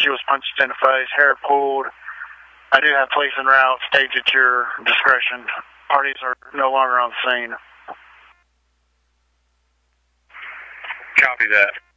was punched in the face, hair pulled. I do have police en route. Stage at your discretion. Parties are no longer on scene. Copy that.